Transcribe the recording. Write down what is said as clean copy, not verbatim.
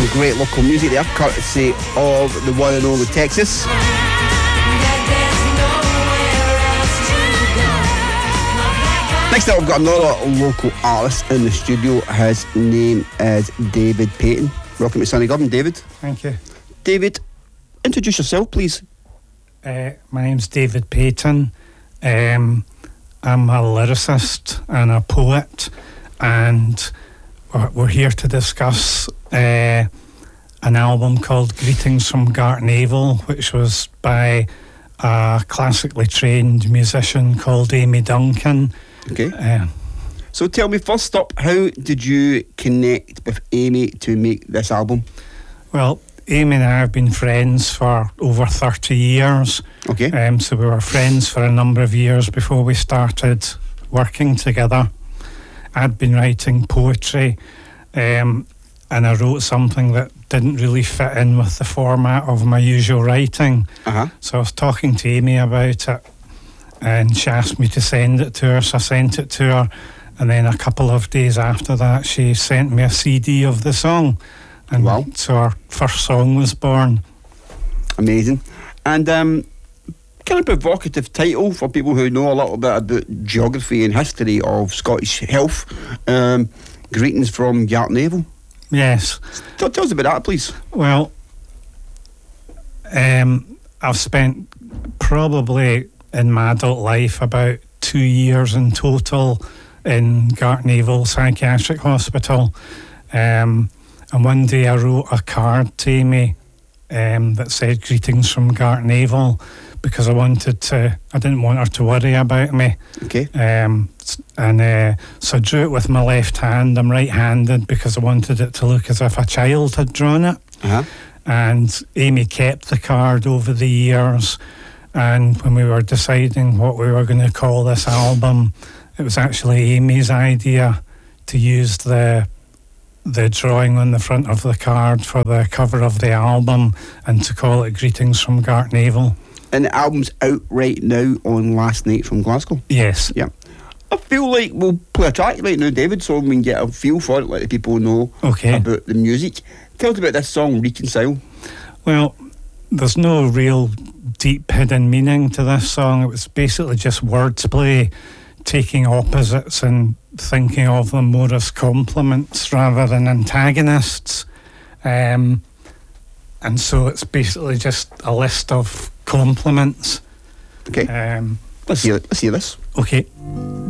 great local music there, courtesy of the one and only Texas. Next up, I've got another local artist in the studio. His name is David Payton. Welcome to Sunny Govan, David. Thank you. David, introduce yourself, please. My name's David Payton. I'm a lyricist and a poet, and we're here to discuss an album called Greetings from Gartnavel, which was by a classically trained musician called Amy Duncan. Okay. So tell me, first up, how did you connect with Amy to make this album? Well, Amy and I have been friends for over 30 years. Okay. So we were friends for a number of years before we started working together. I'd been writing poetry, and I wrote something that didn't really fit in with the format of my usual writing. So I was talking to Amy about it, and she asked me to send it to her, so I sent it to her, and then a couple of days after that she sent me a CD of the song, and wow. So our first song was born. Amazing. And kind of provocative title for people who know a little bit about geography and history of Scottish health. Greetings from Gartnavel. Yes. Tell us about that, please. Well, I've spent probably in my adult life about 2 years in total in Gartnavel Psychiatric Hospital. And one day I wrote a card to Amy that said greetings from Gartnavel, because I didn't want her to worry about me. Okay. So I drew it with my left hand. I'm right-handed because I wanted it to look as if a child had drawn it. And Amy kept the card over the years. And when we were deciding what we were going to call this album, it was actually Amy's idea to use the drawing on the front of the card for the cover of the album and to call it Greetings from Gartnavel. And the album's out right now on Last Night from Glasgow? Yes. Yeah. I feel like we'll play a track right now, David, so we can get a feel for it, let the people know about the music. Tell us about this song, Reconcile. Well, there's no real deep hidden meaning to this song. It was basically just wordplay, taking opposites and thinking of them more as complements rather than antagonists. And so it's basically just a list of compliments. Okay. Let's hear this. Okay.